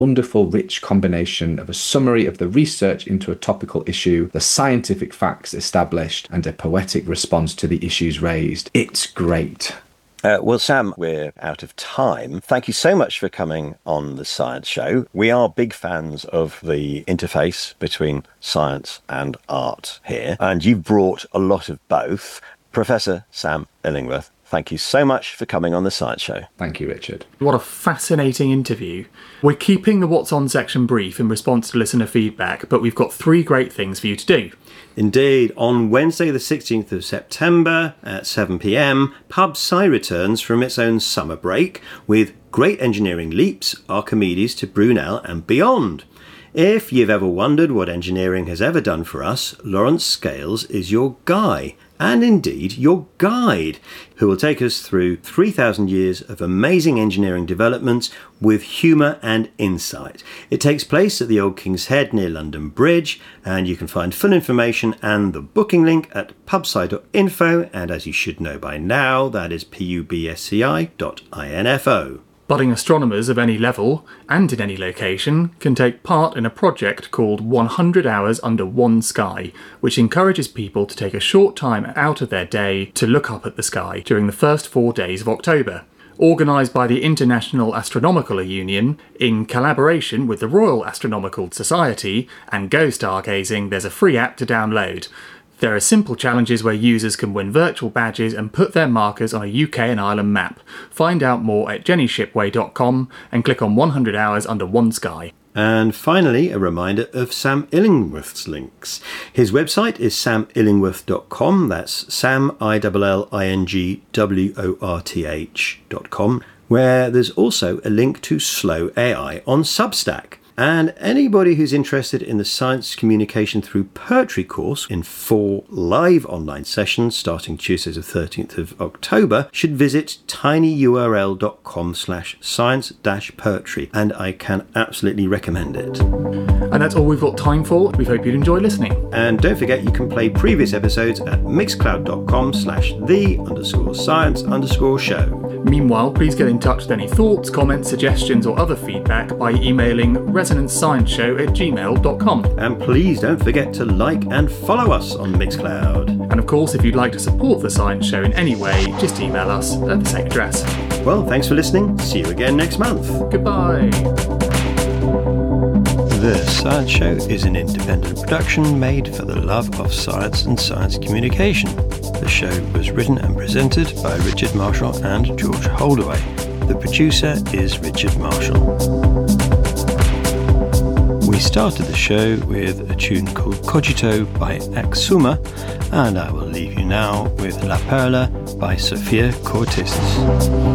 wonderful, rich combination of a summary of the research into a topical issue, the scientific facts established, and a poetic response to the issues raised. It's great. Well, Sam, we're out of time. Thank you so much for coming on the Science Show. We are big fans of the interface between science and art here, and you've brought a lot of both. Professor Sam Illingworth, thank you so much for coming on the Science Show. Thank you, Richard. What a fascinating interview. We're keeping the What's On section brief in response to listener feedback, but we've got 3 great things for you to do. Indeed, on Wednesday the 16th of September at 7 p.m, PubSci returns from its own summer break with Great Engineering Leaps, Archimedes to Brunel and beyond. If you've ever wondered what engineering has ever done for us, Lawrence Scales is your guy, and indeed your guide, who will take us through 3,000 years of amazing engineering developments with humour and insight. It takes place at the Old King's Head near London Bridge, and you can find full information and the booking link at pubsci.info, and as you should know by now, that is pubsci.info. Budding astronomers of any level, and in any location, can take part in a project called 100 Hours Under One Sky, which encourages people to take a short time out of their day to look up at the sky during the first 4 days of October. Organised by the International Astronomical Union, in collaboration with the Royal Astronomical Society and Go Stargazing, there's a free app to download. There are simple challenges where users can win virtual badges and put their markers on a UK and Ireland map. Find out more at jennyshipway.com and click on 100 Hours Under One Sky. And finally, a reminder of Sam Illingworth's links. His website is samillingworth.com, that's Sam, ILLINGWORTH.com, where there's also a link to Slow AI on Substack. And anybody who's interested in the Science Communication Through Poetry course in 4 live online sessions starting Tuesday the 13th of October should visit tinyurl.com/science-poetry, and I can absolutely recommend it. And that's all we've got time for. We hope you'd enjoy listening. And don't forget you can play previous episodes at mixcloud.com/the_science_show. Meanwhile, please get in touch with any thoughts, comments, suggestions or other feedback by emailing resonanceScienceShow@gmail.com. And please don't forget to like and follow us on Mixcloud. And of course, if you'd like to support the Science Show in any way, just email us at the same address. Well, thanks for listening. See you again next month. Goodbye. The Science Show is an independent production made for the love of science and science communication. The show was written and presented by Richard Marshall and George Holdaway. The producer is Richard Marshall. We started the show with a tune called Cogito by Axuma, and I will leave you now with La Perla by Sofia Cortesis.